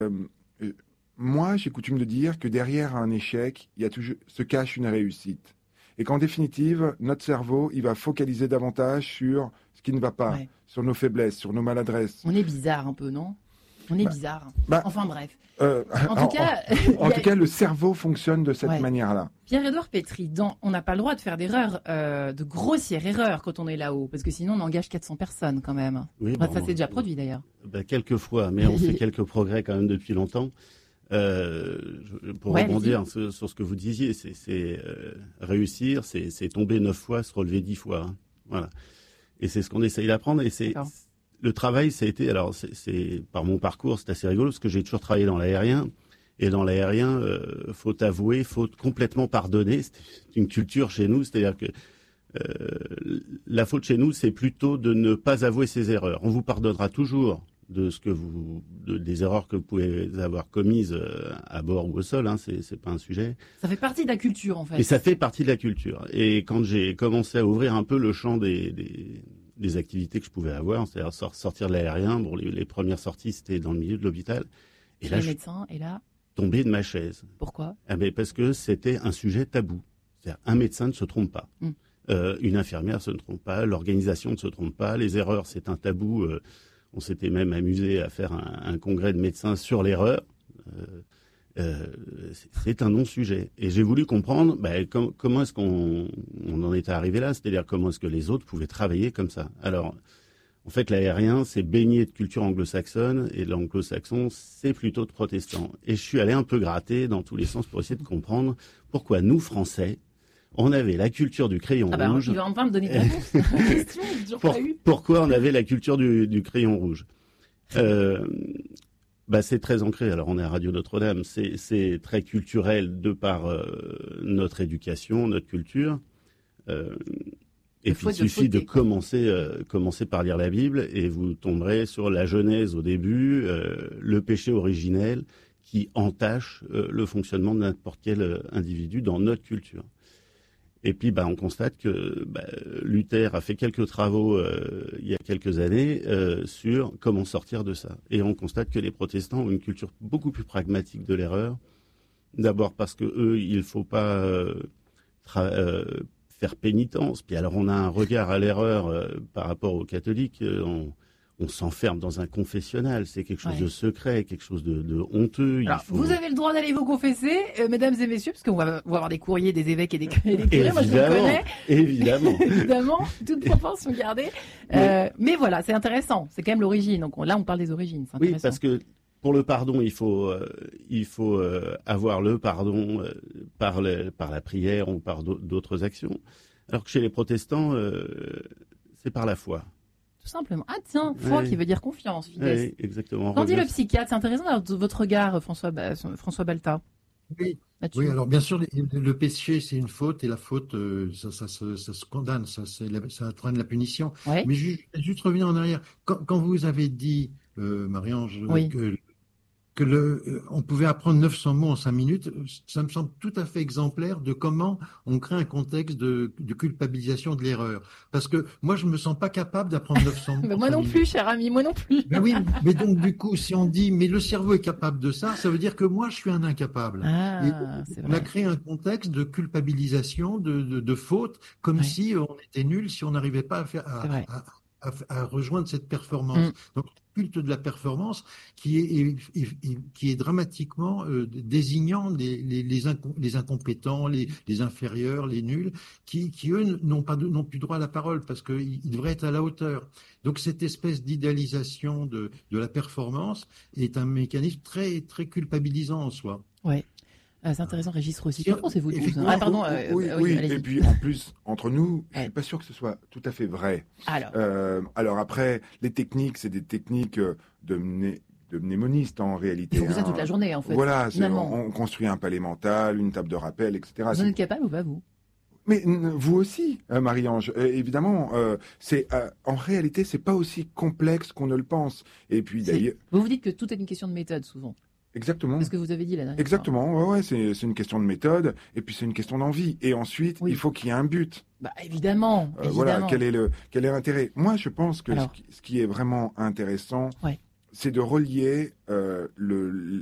Euh, Moi, j'ai coutume de dire que derrière un échec, il y a toujours, se cache une réussite. Et qu'en définitive, notre cerveau, il va focaliser davantage sur ce qui ne va pas, Ouais. sur nos faiblesses, sur nos maladresses. On est bizarre un peu, non? On est Bah, bizarre. bah, Enfin bref. euh, En tout cas, en tout cas, le cerveau fonctionne de cette Ouais. manière-là. Pierre-Édouard Petry, on n'a pas le droit de faire d'erreurs, de grossières erreurs quand on est là-haut, parce que sinon on engage 400 personnes quand même. Oui, Enfin, bon, ça s'est déjà produit d'ailleurs. quelques fois, mais on fait quelques progrès quand même depuis longtemps. Pour Ouais, rebondir sur ce que vous disiez, réussir, c'est tomber 9 fois, se relever 10 fois. Hein. Voilà. Et c'est ce qu'on essaye d'apprendre. Et D'accord. le travail, ça a été, alors c'est par mon parcours, c'est assez rigolo parce que j'ai toujours travaillé dans l'aérien. Et dans l'aérien, faut avouer, faut complètement pardonner. C'est une culture chez nous, c'est-à-dire que la faute chez nous, c'est plutôt de ne pas avouer ses erreurs. On vous pardonnera toujours des erreurs que vous pouvez avoir commises à bord ou au sol, hein, c'est pas un sujet. Ça fait partie de la culture en fait. Et ça fait partie de la culture. Et quand j'ai commencé à ouvrir un peu le champ des activités que je pouvais avoir, c'est-à-dire sortir de l'aérien, bon, les premières sorties c'était dans le milieu de l'hôpital. Et là, Les je suis médecins, et là, tombé de ma chaise. pourquoi? Ah ben parce que c'était un sujet tabou. C'est-à-dire, un médecin ne se trompe pas. Une infirmière se ne trompe pas. L'organisation ne se trompe pas. Les erreurs, c'est un tabou. On s'était même amusé à faire un congrès de médecins sur l'erreur. C'est un non-sujet. Et j'ai voulu comprendre comment est-ce qu'on en était arrivé là, c'est-à-dire comment est-ce que les autres pouvaient travailler comme ça. Alors, en fait, l'aérien, c'est baigné de culture anglo-saxonne, et l'anglo-saxon, c'est plutôt de protestant. Et je suis allé un peu gratter dans tous les sens pour essayer de comprendre pourquoi nous, Français, on avait la culture du crayon rouge. Il va enfin me donner ta réponse. La question, j'ai toujours pas eu. Pourquoi on avait la culture du crayon rouge c'est très ancré. Alors, on est à Radio Notre-Dame. C'est très culturel de par notre éducation, notre culture. Et puis, il suffit de commencer par lire la Bible et vous tomberez sur la Genèse au début, le péché originel qui entache le fonctionnement de n'importe quel individu dans notre culture. Et puis, on constate que Luther a fait quelques travaux il y a quelques années sur comment sortir de ça. Et on constate que les protestants ont une culture beaucoup plus pragmatique de l'erreur. D'abord parce que eux, il faut pas faire pénitence. Puis alors, on a un regard à l'erreur par rapport aux catholiques. On s'enferme dans un confessionnal. C'est quelque chose de secret, quelque chose de honteux. Alors, vous avez le droit d'aller vous confesser, mesdames et messieurs, parce qu'on va avoir des courriers des évêques et des curés. Moi, je vous connais. Évidemment. Évidemment, toute proportion gardée. Mais voilà, c'est intéressant. C'est quand même l'origine. Donc là, on parle des origines. C'est intéressant. Oui, parce que pour le pardon, il faut avoir le pardon par la prière ou par d'autres actions. Alors que chez les protestants, c'est par la foi. Tout simplement. Ah tiens, foi qui veut dire confiance, fides. Oui, exactement. Quand dit le psychiatre, c'est intéressant d'avoir votre regard, François Balta. Oui. Oui, alors bien sûr, le péché, c'est une faute, et la faute, ça se condamne, ça entraîne la punition. Ouais. Mais juste revenir en arrière, quand vous avez dit, Marie-Ange, on pouvait apprendre 900 mots en 5 minutes, ça me semble tout à fait exemplaire de comment on crée un contexte de culpabilisation de l'erreur. Parce que moi, je me sens pas capable d'apprendre 900 mots. Moi non plus, cher ami, moi non plus. Oui, mais donc du coup, si on dit, mais le cerveau est capable de ça, ça veut dire que moi, je suis un incapable. On a créé un contexte de culpabilisation, de faute, comme si on était nul, si on n'arrivait pas à rejoindre cette performance. Donc, le culte de la performance qui est dramatiquement désignant les incompétents, les inférieurs, les nuls, qui eux n'ont plus droit à la parole parce qu'ils devraient être à la hauteur. Donc cette espèce d'idéalisation de la performance est un mécanisme très très culpabilisant en soi. Ouais. C'est intéressant, Régis Rossi. Que pensez-vous tous? Pardon. Oui. Et puis en plus, entre nous, je suis pas sûr que ce soit tout à fait vrai. Alors après, les techniques, c'est des techniques de mnémonistes en réalité. Ils font ça toute la journée en fait. Voilà, on construit un palais mental, une table de rappel, etc. Vous en êtes capable ou pas vous? Mais vous aussi, Marie-Ange, évidemment, en réalité, c'est pas aussi complexe qu'on ne le pense. Et puis d'ailleurs, vous dites que tout est une question de méthode souvent. Exactement. C'est ce que vous avez dit la dernière fois. Exactement, c'est une question de méthode, et puis c'est une question d'envie. Et ensuite, il faut qu'il y ait un but. Évidemment. Voilà, quel est l'intérêt? Moi, je pense que ce qui est vraiment intéressant, c'est de relier